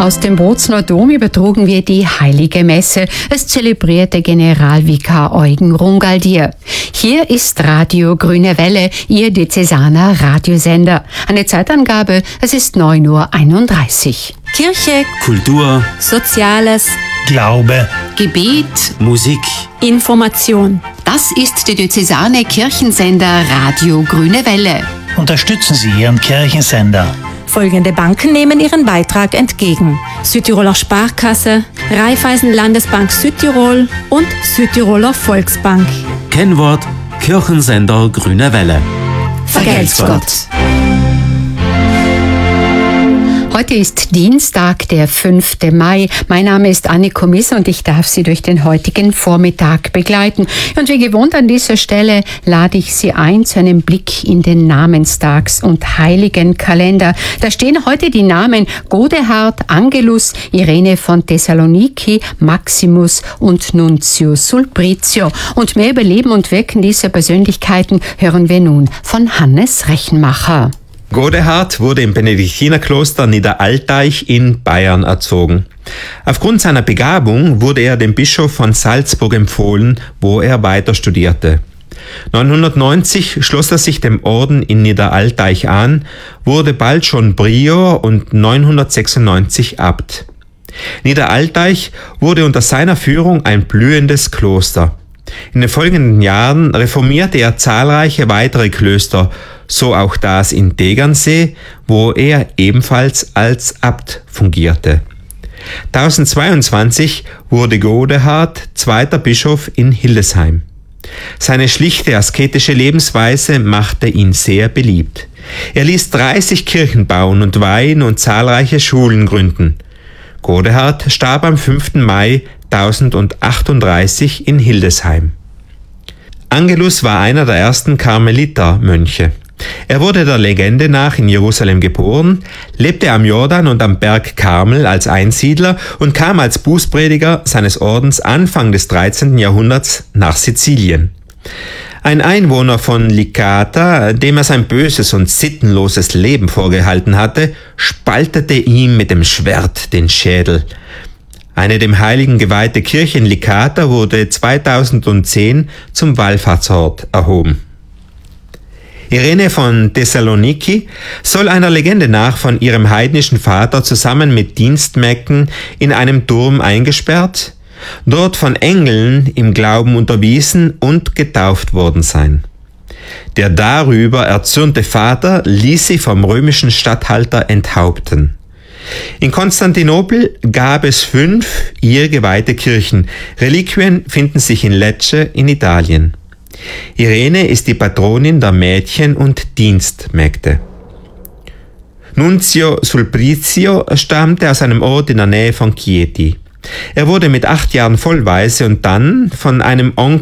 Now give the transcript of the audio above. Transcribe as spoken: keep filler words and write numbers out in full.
Aus dem Bozner Dom übertrugen wir die Heilige Messe. Es zelebrierte Generalvikar Eugen Rungaldier. Hier ist Radio Grüne Welle, Ihr diözesaner Radiosender. Eine Zeitangabe, es ist neun Uhr einunddreißig. Kirche, Kultur, Soziales, Glaube, Gebet, Musik, Information. Das ist der diözesane Kirchensender Radio Grüne Welle. unterstützen Sie Ihren Kirchensender. Folgende Banken nehmen ihren Beitrag entgegen: Südtiroler Sparkasse, Raiffeisen Landesbank Südtirol und Südtiroler Volksbank. Kennwort Kirchensender Grüne Welle. Vergelt's Gott. Heute ist Dienstag, der fünfte Mai. Mein Name ist Anniko Miss und ich darf Sie durch den heutigen Vormittag begleiten. Und wie gewohnt an dieser Stelle lade ich Sie ein zu einem Blick in den Namenstags- und Heiligenkalender. Da stehen heute die Namen Godehard, Angelus, Irene von Thessaloniki, Maximus und Nuntius Sulpicio. Und mehr über Leben und Wirken dieser Persönlichkeiten hören wir nun von Hannes Rechenmacher. Godehard wurde im Benediktinerkloster Niederaltaich in Bayern erzogen. Aufgrund seiner Begabung wurde er dem Bischof von Salzburg empfohlen, wo er weiter studierte. neunzehnhundertneunzig schloss er sich dem Orden in Niederaltaich an, wurde bald schon Prior und neunzehnhundertsechsundneunzig Abt. Niederaltaich wurde unter seiner Führung ein blühendes Kloster. In den folgenden Jahren reformierte er zahlreiche weitere Klöster, so auch das in Tegernsee, wo er ebenfalls als Abt fungierte. tausendzweiundzwanzig wurde Godehard zweiter Bischof in Hildesheim. Seine schlichte asketische Lebensweise machte ihn sehr beliebt. Er ließ dreißig Kirchen bauen und weihen und zahlreiche Schulen gründen. Godehard starb am fünften Mai tausendachtunddreißig in Hildesheim. Angelus war einer der ersten Karmelitermönche. Er wurde der Legende nach in Jerusalem geboren, lebte am Jordan und am Berg Karmel als Einsiedler und kam als Bußprediger seines Ordens Anfang des dreizehnten Jahrhunderts nach Sizilien. Ein Einwohner von Licata, dem er sein böses und sittenloses Leben vorgehalten hatte, spaltete ihm mit dem Schwert den Schädel. Eine dem Heiligen geweihte Kirche in Licata wurde zweitausendzehn zum Wallfahrtsort erhoben. Irene von Thessaloniki soll einer Legende nach von ihrem heidnischen Vater zusammen mit Dienstmägden in einem Turm eingesperrt, dort von Engeln im Glauben unterwiesen und getauft worden sein. Der darüber erzürnte Vater ließ sie vom römischen Statthalter enthaupten. In Konstantinopel gab es fünf ihr geweihte Kirchen. Reliquien finden sich in Lecce in Italien. Irene ist die Patronin der Mädchen und Dienstmägde. Nunzio Sulpicio stammte aus einem Ort in der Nähe von Chieti. Er wurde mit acht Jahren vollweise und dann von einem Onkel